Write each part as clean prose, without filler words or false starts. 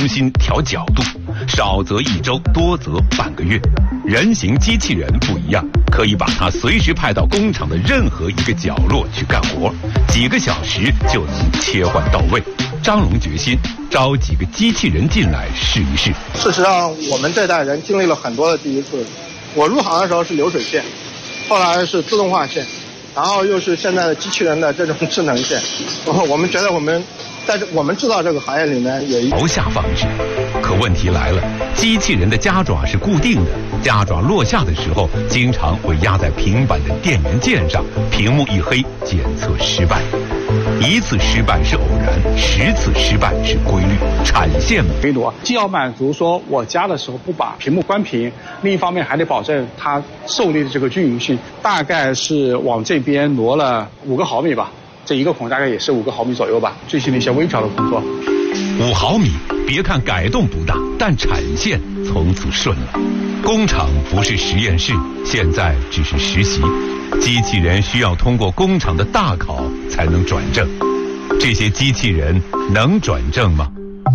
心调角度，少则1周，多则半个月。人形机器人不一样，可以把它随时派到工厂的任何一个角落去干活，几个小时就能切换到位。张龙决心招几个机器人进来试一试。 事实上，我们这代人经历了很多的第一次。我入行的时候是流水线，后来是自动化线，然后又是现在的机器人的这种智能线。我们觉得我们在我们制造这个行业里面也朝下放置。可问题来了，机器人的夹爪是固定的，夹爪落下的时候经常会压在平板的电源键上，屏幕一黑，检测失败。1次失败是偶然，10次失败是规律。产线维度既要满足说我夹的时候不把屏幕关屏，另一方面还得保证它受力的这个均匀性。大概是往这边挪了5个毫米吧，这一个孔大概也是5个毫米左右吧，进行了一些微调的工作。 5毫米，别看改动不大，但产线从此顺了。工厂不是实验室，现在只是实习。机器人需要通过工厂的大考才能转正，这些机器人能转正吗？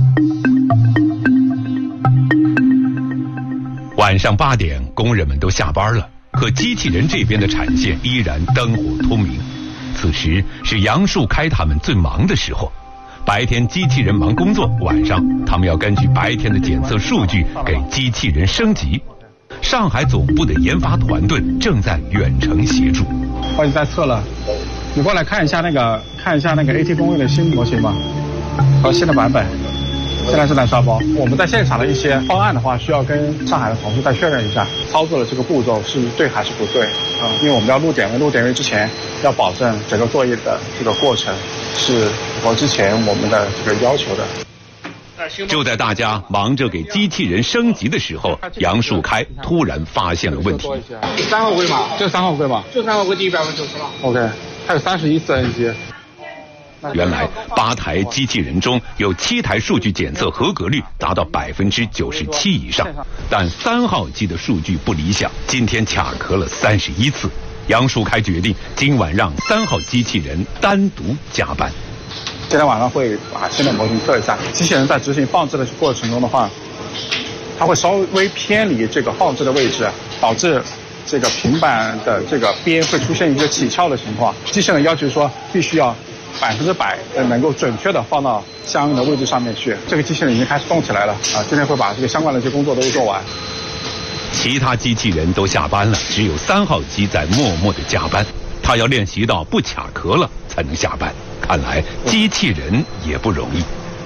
晚上8点，工人们都下班了，可机器人这边的产线依然灯火通明。此时是杨树开他们最忙的时候。白天机器人忙工作，晚上他们要根据白天的检测数据给机器人升级。上海总部的研发团队正在远程协助。 我已经在测了，你过来看一下那个 AT 工位的新模型吧，和新的版本。现在正在刷包。我们在现场的一些方案的话，需要跟上海的同事再确认一下，操作的这个步骤是对还是不对因为我们要录点位之前，要保证整个作业的这个过程是符合之前我们的这个要求的。 就在大家忙着给机器人升级的时候，杨树开突然发现了问题。 3号柜嘛，就3号柜嘛， 就3号柜第190了。 OK， 还有31次 NG。 原来8台机器人中有7台数据检测合格率达到97%以上，但3号机的数据不理想，今天卡壳了31次。杨树开决定今晚让3号机器人单独加班。 今天晚上会把新的模型测一下，机器人在执行放置的过程中的话，它会稍微偏离这个放置的位置，导致这个平板的这个边会出现一个起翘的情况。机器人要求说必须要100%能够准确的放到相应的位置上面去。这个机器人已经开始动起来了今天会把这个相关的一些工作都做完。 其他机器人都下班了，只有3号机在默默的加班。他要练习到不卡壳了才能下班。看来机器人也不容易。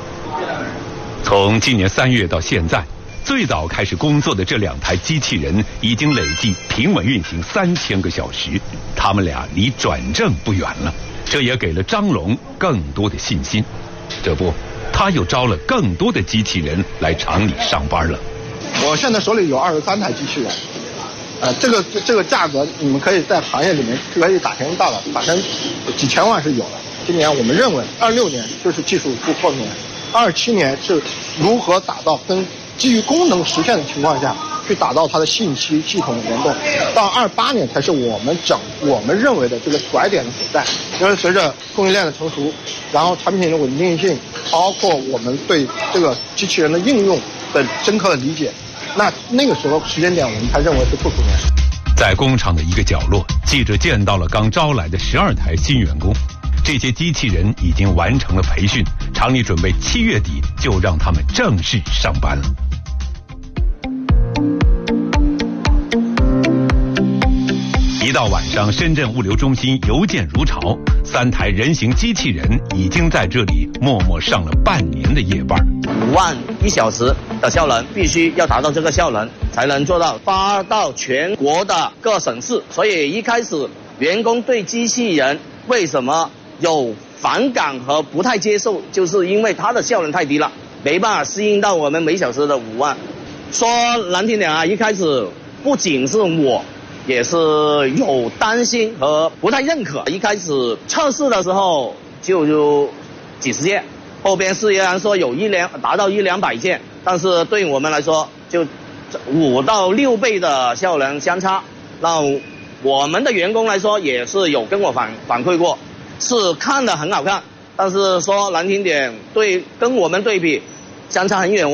从今年3月到现在，最早开始工作的这2台机器人已经累计平稳运行3000个小时，他们俩离转正不远了。这也给了张龙更多的信心。这不，他又招了更多的机器人来厂里上班了。 我现在手里有23台机器人，这个价格你们可以在行业里面可以打听到了，打成几千万是有的。今年我们认为26年就是技术突破年，27年是如何打造跟基于功能实现的情况下去打造它的信息系统的联动，到28年才是我们认为的这个拐点的所在。因为随着供应链的成熟，然后产品的稳定性，包括我们对这个机器人的应用的深刻的理解，那个时候时间点我们才认为是复苏年。 在工厂的一个角落，记者见到了刚招来的12台新员工。这些机器人已经完成了培训，厂里准备7月底就让他们正式上班了。一到晚上，深圳物流中心邮件如潮，3台人形机器人已经在这里默默上了半年的夜班。 5万1小时的效能，必须要达到这个效能，才能做到发到全国的各省市。所以一开始员工对机器人为什么有反感和不太接受，就是因为它的效能太低了，没办法适应到我们每小时的5万。说难听点一开始不仅是我，也是有担心和不太认可。一开始测试的时候就有几十件，后边虽然说有达到100-200件，但是对我们来说就5到6倍的效能相差。那我们的员工来说也是有跟我反馈过，是看得很好看，但是说难听点，跟我们对比相差很远。